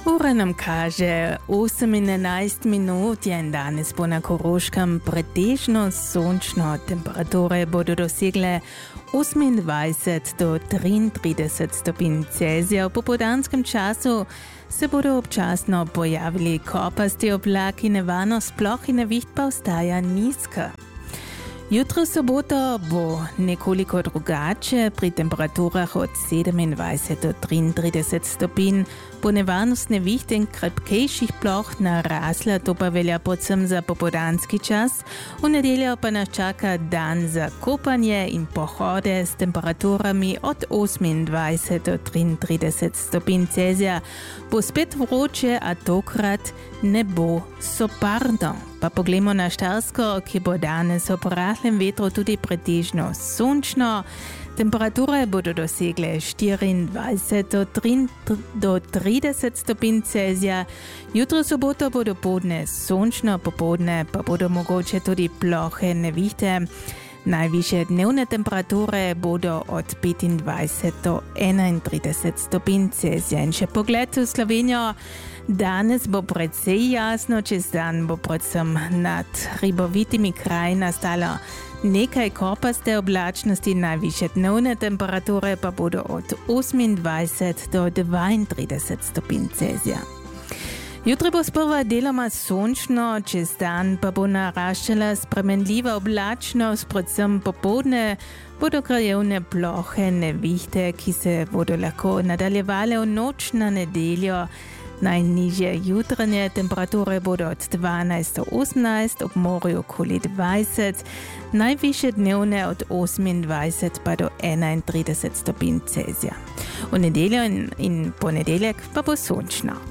Ura nam kaže 18 minut je danes bo na Koroškem pretežno sončno, temperature bodo dosegle 28 do 33 stopinj Celzija. V popoldanskem času se bodo občasno pojavili kopasti oblaki, nevarnost sploh in neviht pa ostaja nizka. Jutro soboto bo nekoliko drugače, pri temperaturah od 27 do 33 stopinj. Bo nevarnost neviht in krepkejših ploh narasla, to pa velja predvsem za popoldanski čas. V nedeljo pa nas čaka dan za kopanje in pohode s temperaturami od 28 do 33 stopinj Celzija. Bo spet vroče, a tokrat ne bo soparno. Pa poglejmo na Štajersko, ki bo danes ob rahlem vetru tudi pretežno sončno. Temperature bodo dosegle 24 do 30 stopinj Celzija. Jutro soboto bo dopoldne sončno, popoldne pa bodo mogoče tudi plohe nevihte. Najvišje dnevne temperature bodo od 25 do 31 stopinj Celzija. In še pogled v Slovenijo. Danes bo precej jasno, čez dan bo predvsem nad hribovitimi kraji nastalo nekaj kopaste oblačnosti, najvišje dnevne temperature pa bodo od 28 do 32 stopinj Celzija. Jutri bo sprva deloma sončno, čez dan pa bo naraščala spremenljiva oblačnost, predvsem popoldne bodo krajevne plohe nevihte, ki se bodo lahko nadaljevale v noč na nedeljo. Najnižje jutranje temperature bodo od 12 do 18, ob morju okoli 20, najvišje dnevne od 28 pa do 31 stopinj Celzija. V nedeljo in ponedeljek pa bo sončno.